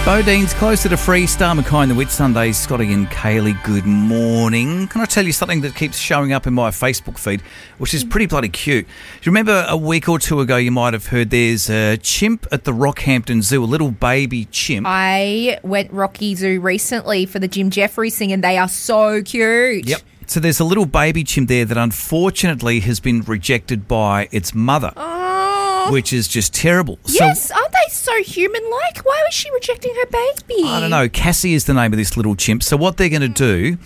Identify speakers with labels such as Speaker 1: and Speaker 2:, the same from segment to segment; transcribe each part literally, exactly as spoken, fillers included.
Speaker 1: Bodine's closer to free. Star McKay and the Whitsundays. Scotty and Kaylee, good morning. Can I tell you something that keeps showing up in my Facebook feed, which is pretty bloody cute? Do you remember a week or two ago you might have heard there's a chimp at the Rockhampton Zoo, a little baby chimp.
Speaker 2: I went Rocky Zoo recently for the Jim Jeffries thing and they are so cute.
Speaker 1: Yep. So there's a little baby chimp there that unfortunately has been rejected by its mother.
Speaker 2: Oh.
Speaker 1: Which is just terrible.
Speaker 2: Yes,
Speaker 1: so,
Speaker 2: aren't they so human-like? Why was she rejecting her baby?
Speaker 1: I don't know. Cassie is the name of this little chimp. So what they're going to do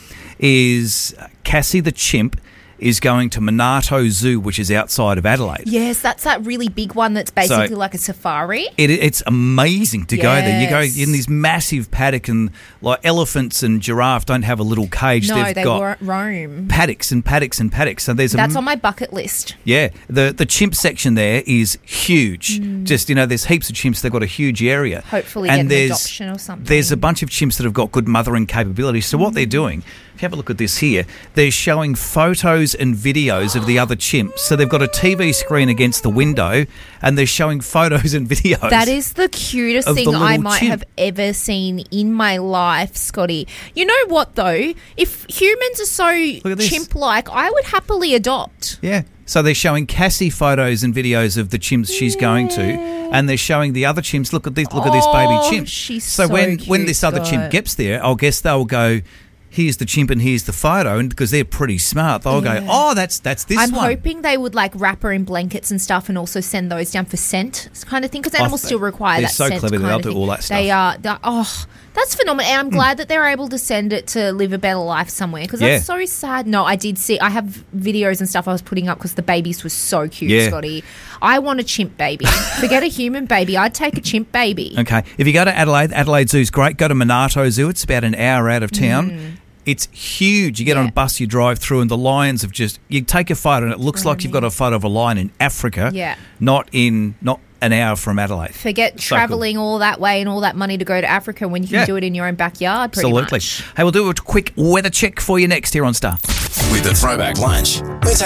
Speaker 1: is Cassie the chimp is going to Monarto Zoo, which is outside of Adelaide.
Speaker 2: Yes, that's that really big one that's basically
Speaker 1: so
Speaker 2: like a safari.
Speaker 1: It, it's amazing to
Speaker 2: yes.
Speaker 1: go there. You go in this massive paddock, and like elephants and giraffe don't have a little cage.
Speaker 2: No,
Speaker 1: They've
Speaker 2: they
Speaker 1: got
Speaker 2: roam.
Speaker 1: Paddocks and paddocks and paddocks. So there's
Speaker 2: that's
Speaker 1: a,
Speaker 2: on my bucket list.
Speaker 1: Yeah, the the chimp section there is huge. Mm. Just, you know, there's heaps of chimps. They've got a huge area.
Speaker 2: Hopefully
Speaker 1: and
Speaker 2: get an adoption or something.
Speaker 1: There's a bunch of chimps that have got good mothering capability. So mm. what they're doing, if you have a look at this here, they're showing photos and videos of the other chimps. So they've got a T V screen against the window and they're showing photos and videos.
Speaker 2: That is the cutest thing I might chimp. have ever seen in my life, Scotty. You know what, though? If humans are so chimp-like, I would happily adopt.
Speaker 1: Yeah. So they're showing Cassie photos and videos of the chimps she's yeah. going to, and they're showing the other chimps, look at this, look
Speaker 2: oh,
Speaker 1: at this baby chimp.
Speaker 2: She's
Speaker 1: so,
Speaker 2: so
Speaker 1: when,
Speaker 2: cute,
Speaker 1: when this other
Speaker 2: God.
Speaker 1: chimp gets there, I'll guess they'll go, here's the chimp and here's the photo, and because they're pretty smart, they'll yeah. go, oh, that's that's this
Speaker 2: I'm
Speaker 1: one.
Speaker 2: I'm hoping they would like wrap her in blankets and stuff and also send those down for scent kind of thing, because animals oh, still require
Speaker 1: they're
Speaker 2: that
Speaker 1: so
Speaker 2: scent
Speaker 1: clever,
Speaker 2: kind
Speaker 1: they'll
Speaker 2: of
Speaker 1: do
Speaker 2: thing.
Speaker 1: all that stuff.
Speaker 2: They are, oh, that's phenomenal. And I'm glad mm. that they're able to send it to live a better life somewhere, because
Speaker 1: yeah.
Speaker 2: that's so sad. No, I did see, I have videos and stuff I was putting up because the babies were so cute,
Speaker 1: yeah.
Speaker 2: Scotty. I want a chimp baby. Forget a human baby. I'd take a chimp baby.
Speaker 1: Okay. If you go to Adelaide, Adelaide Zoo's great. Go to Monarto Zoo. It's about an hour out of town. Mm. It's huge. You get yeah. on a bus, you drive through, and the lions have just... You take a photo, and it looks oh, like you've got a photo of a lion in Africa,
Speaker 2: yeah.
Speaker 1: not in not an hour from Adelaide.
Speaker 2: Forget so travelling cool. all that way and all that money to go to Africa when you can yeah. do it in your own backyard, pretty
Speaker 1: Absolutely.
Speaker 2: much.
Speaker 1: Hey, we'll do a quick weather check for you next here on Star.
Speaker 3: With the Throwback Lunch.